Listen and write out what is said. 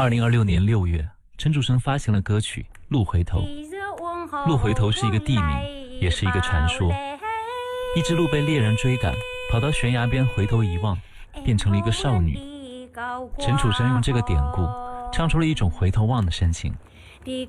2026年6月，陈楚生发行了歌曲《鹿回头》。鹿回头是一个地名，也是一个传说。一只鹿被猎人追赶，跑到悬崖边回头一望，变成了一个少女。陈楚生用这个典故，唱出了一种回头望的深情。